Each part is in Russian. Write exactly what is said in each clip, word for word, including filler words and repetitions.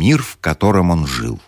мир, в котором он жил.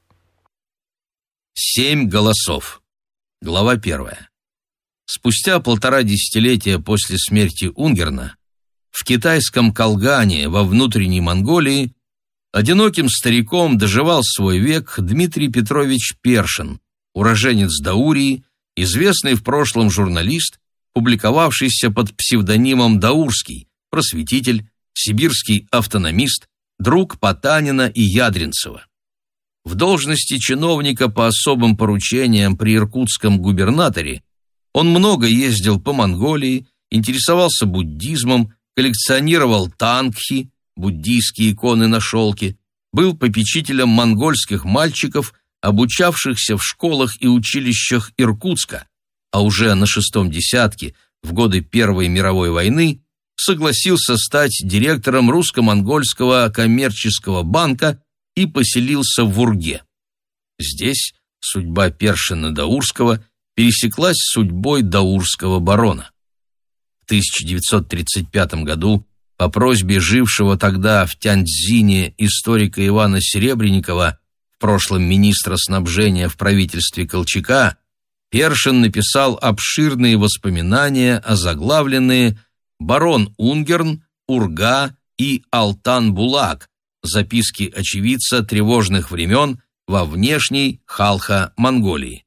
Семь голосов. Глава первая. Спустя полтора десятилетия после смерти Унгерна в китайском Колгане во внутренней Монголии одиноким стариком доживал свой век Дмитрий Петрович Першин, уроженец Даурии, известный в прошлом журналист, публиковавшийся под псевдонимом Даурский, просветитель, сибирский автономист, друг Потанина и Ядринцева. В должности чиновника по особым поручениям при иркутском губернаторе он много ездил по Монголии, интересовался буддизмом, коллекционировал тангхи, буддийские иконы на шелке, был попечителем монгольских мальчиков, обучавшихся в школах и училищах Иркутска, а уже на шестом десятке, в годы Первой мировой войны, согласился стать директором русско-монгольского коммерческого банка и поселился в Урге. Здесь судьба Першина-Даурского пересеклась с судьбой даурского барона. В тысяча девятьсот тридцать пятом году по просьбе жившего тогда в Тяньцзине историка Ивана Серебренникова, в прошлом министра снабжения в правительстве Колчака, Першин написал обширные воспоминания, озаглавленные «Барон Унгерн, Урга и Алтан-Булак. Записки очевидца тревожных времен во внешней Халха-Монголии».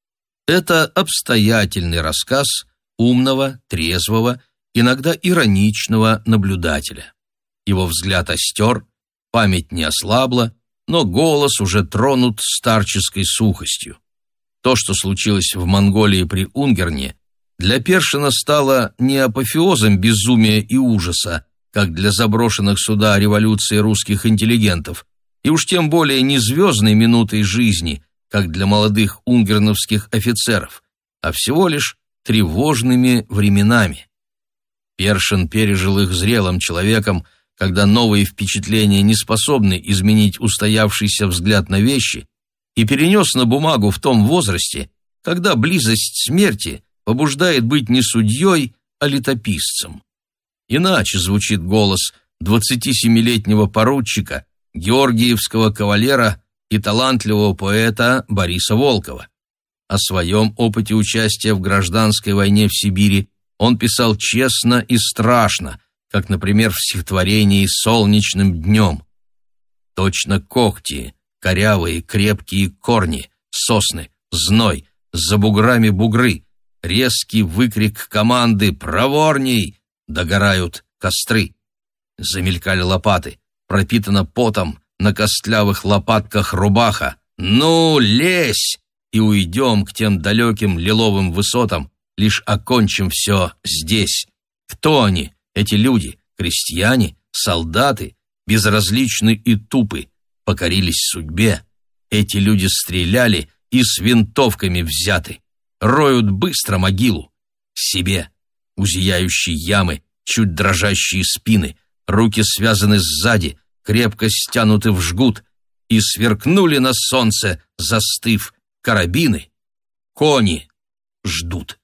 Это обстоятельный рассказ умного, трезвого, иногда ироничного наблюдателя. Его взгляд остер, память не ослабла, но голос уже тронут старческой сухостью. То, что случилось в Монголии при Унгерне, для Першина стало не апофеозом безумия и ужаса, как для заброшенных сюда революции русских интеллигентов, и уж тем более не звездной минутой жизни, как для молодых унгерновских офицеров, а всего лишь тревожными временами. Першин пережил их зрелым человеком, когда новые впечатления не способны изменить устоявшийся взгляд на вещи, и перенес на бумагу в том возрасте, когда близость смерти побуждает быть не судьей, а летописцем. Иначе звучит голос двадцатисемилетнего поручика, георгиевского кавалера и талантливого поэта Бориса Волкова. О своем опыте участия в гражданской войне в Сибири он писал честно и страшно, как, например, в стихотворении «Солнечным днем». Точно когти, корявые крепкие корни, сосны, зной, за буграми бугры, резкий выкрик команды «Проворней!» догорают костры. Замелькали лопаты, пропитана потом, на костлявых лопатках рубаха. «Ну, лезь!» и уйдем к тем далеким лиловым высотам, лишь окончим все здесь. Кто они, эти люди, крестьяне, солдаты, безразличны и тупы, покорились судьбе? Эти люди стреляли и с винтовками взяты, роют быстро могилу. Себе, у зияющей ямы, чуть дрожащие спины, руки связаны сзади, крепко стянуты в жгут, и сверкнули на солнце, застыв, карабины. Кони ждут.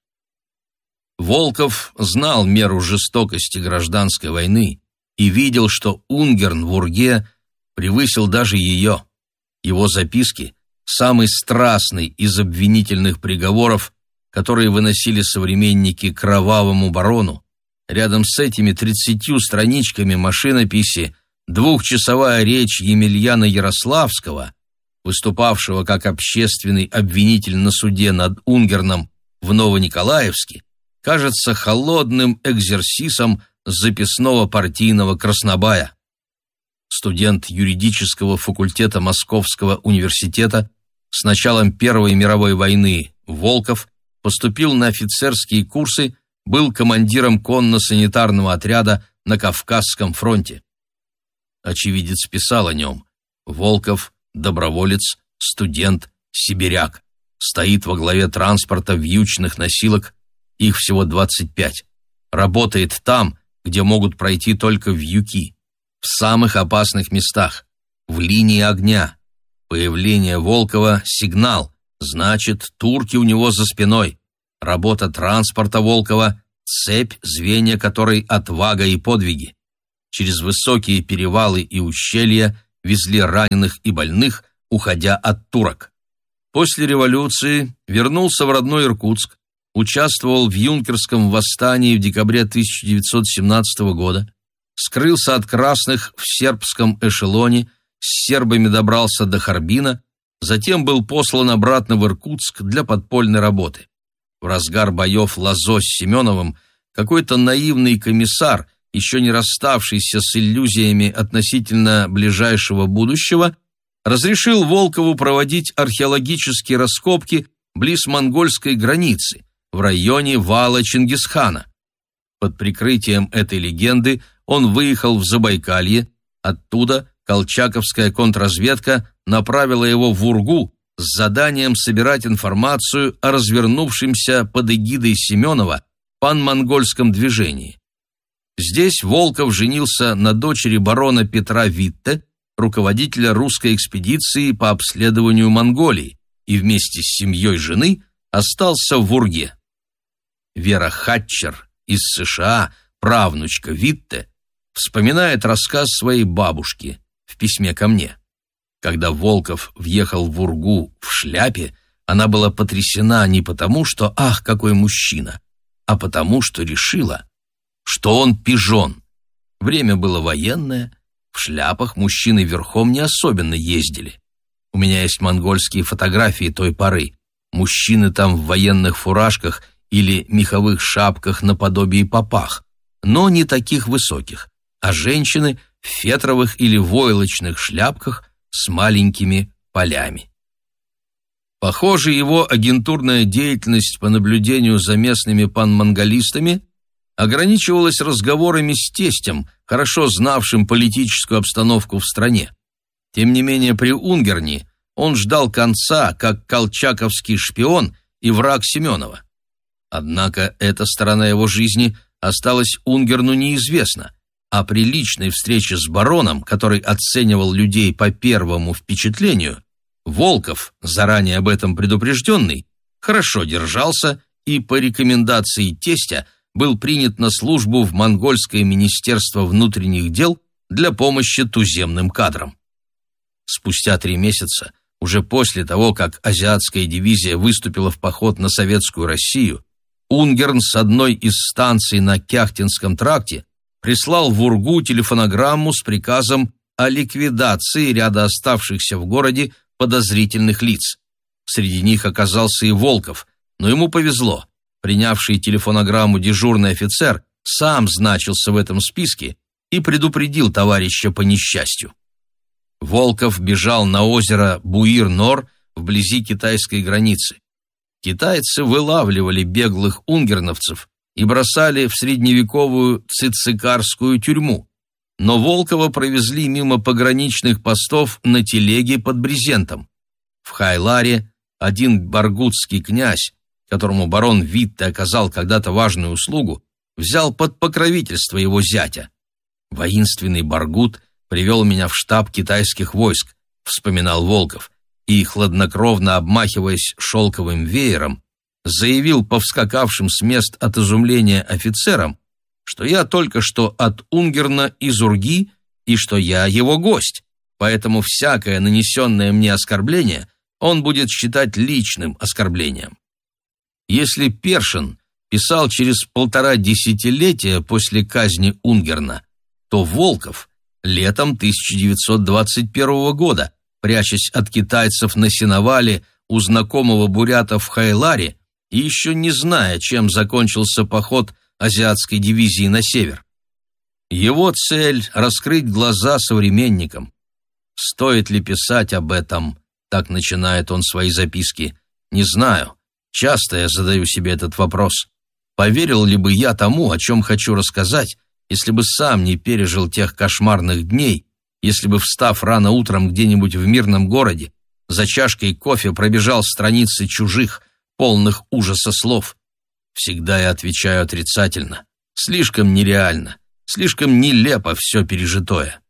Волков знал меру жестокости гражданской войны и видел, что Унгерн в Урге превысил даже ее. Его записки — самый страстный из обвинительных приговоров, которые выносили современники кровавому барону. Рядом с этими тридцатью страничками машинописи двухчасовая речь Емельяна Ярославского, выступавшего как общественный обвинитель на суде над Унгерном в Новониколаевске, кажется холодным экзерсисом записного партийного краснобая. Студент юридического факультета Московского университета с началом Первой мировой войны Волков поступил на офицерские курсы, был командиром конно-санитарного отряда на Кавказском фронте. Очевидец писал о нем: Волков – доброволец, студент, сибиряк, стоит во главе транспорта вьючных носилок, их всего двадцать пять, работает там, где могут пройти только вьюки, в самых опасных местах, в линии огня. Появление Волкова – сигнал, значит, турки у него за спиной. Работа транспорта Волкова – цепь, звенья которой отвага и подвиги. Через высокие перевалы и ущелья везли раненых и больных, уходя от турок. После революции вернулся в родной Иркутск, участвовал в юнкерском восстании в декабре тысяча девятьсот семнадцатого года, скрылся от красных в сербском эшелоне, с сербами добрался до Харбина, затем был послан обратно в Иркутск для подпольной работы. В разгар боев Лазо с Семеновым какой-то наивный комиссар, еще не расставшийся с иллюзиями относительно ближайшего будущего, разрешил Волкову проводить археологические раскопки близ монгольской границы, в районе вала Чингисхана. Под прикрытием этой легенды он выехал в Забайкалье, оттуда колчаковская контрразведка направила его в Ургу с заданием собирать информацию о развернувшемся под эгидой Семенова панмонгольском движении. Здесь Волков женился на дочери барона Петра Витте, руководителя русской экспедиции по обследованию Монголии, и вместе с семьей жены остался в Урге. Вера Хатчер из США, правнучка Витте, вспоминает рассказ своей бабушки в письме ко мне. Когда Волков въехал в Ургу в шляпе, она была потрясена не потому, что «ах, какой мужчина», а потому, что решила, что он пижон. Время было военное, в шляпах мужчины верхом не особенно ездили. У меня есть монгольские фотографии той поры. Мужчины там в военных фуражках или меховых шапках наподобие попах, но не таких высоких, а женщины в фетровых или войлочных шляпках с маленькими полями. Похоже, его агентурная деятельность по наблюдению за местными панмонголистами ограничивалась разговорами с тестем, хорошо знавшим политическую обстановку в стране. Тем не менее, при Унгерне он ждал конца, как колчаковский шпион и враг Семенова. Однако эта сторона его жизни осталась Унгерну неизвестна, а при личной встрече с бароном, который оценивал людей по первому впечатлению, Волков, заранее об этом предупрежденный, хорошо держался и по рекомендации тестя был принят на службу в Монгольское министерство внутренних дел для помощи туземным кадрам. Спустя три месяца, уже после того, как азиатская дивизия выступила в поход на Советскую Россию, Унгерн с одной из станций на Кяхтинском тракте прислал в Ургу телефонограмму с приказом о ликвидации ряда оставшихся в городе подозрительных лиц. Среди них оказался и Волков, но ему повезло. Принявший телефонограмму дежурный офицер сам значился в этом списке и предупредил товарища по несчастью. Волков бежал на озеро Буир-Нор вблизи китайской границы. Китайцы вылавливали беглых унгерновцев и бросали в средневековую цицикарскую тюрьму, но Волкова провезли мимо пограничных постов на телеге под брезентом. В Хайларе один баргутский князь, которому барон Витте оказал когда-то важную услугу, взял под покровительство его зятя. «Воинственный баргут привел меня в штаб китайских войск», — вспоминал Волков, и, хладнокровно обмахиваясь шелковым веером, заявил повскакавшим с мест от изумления офицерам, что я только что от Унгерна из Урги и что я его гость, поэтому всякое нанесенное мне оскорбление он будет считать личным оскорблением. Если Першин писал через полтора десятилетия после казни Унгерна, то Волков летом тысяча девятьсот двадцать первого года, прячась от китайцев на сеновале у знакомого бурята в Хайларе и еще не зная, чем закончился поход азиатской дивизии на север. Его цель — раскрыть глаза современникам. «Стоит ли писать об этом?» — так начинает он свои записки. «Не знаю. Часто я задаю себе этот вопрос. Поверил ли бы я тому, о чем хочу рассказать, если бы сам не пережил тех кошмарных дней, если бы, встав рано утром где-нибудь в мирном городе, за чашкой кофе пробежал страницы чужих, полных ужаса слов? Всегда я отвечаю отрицательно. Слишком нереально, слишком нелепо все пережитое».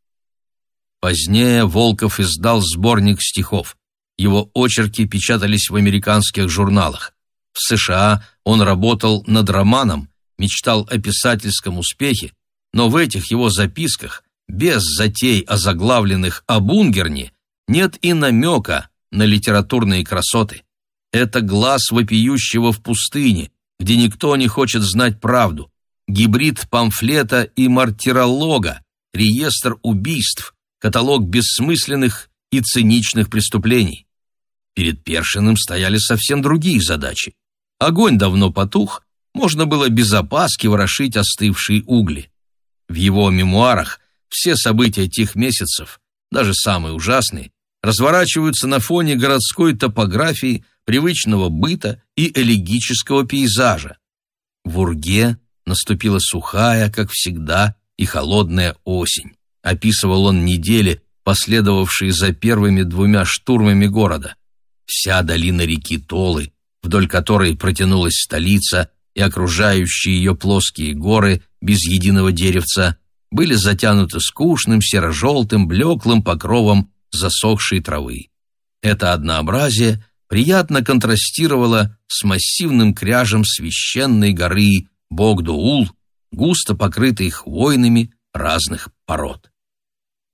Позднее Волков издал сборник стихов. Его очерки печатались в американских журналах. В США он работал над романом, мечтал о писательском успехе, но в этих его записках, без затей озаглавленных об Унгерне, нет и намека на литературные красоты. Это глаз вопиющего в пустыне, где никто не хочет знать правду, гибрид памфлета и мартиролога, реестр убийств, каталог бессмысленных и циничных преступлений. Перед Першиным стояли совсем другие задачи. Огонь давно потух, можно было без опаски ворошить остывшие угли. В его мемуарах все события тех месяцев, даже самые ужасные, разворачиваются на фоне городской топографии, привычного быта и элегического пейзажа. В Урге наступила сухая, как всегда, и холодная осень. Описывал он недели, последовавшие за первыми двумя штурмами города. Вся долина реки Толы, вдоль которой протянулась столица, и окружающие ее плоские горы без единого деревца, были затянуты скучным серо-желтым блеклым покровом засохшей травы. Это однообразие приятно контрастировало с массивным кряжем священной горы Богдоул, густо покрытой хвойными разных пород.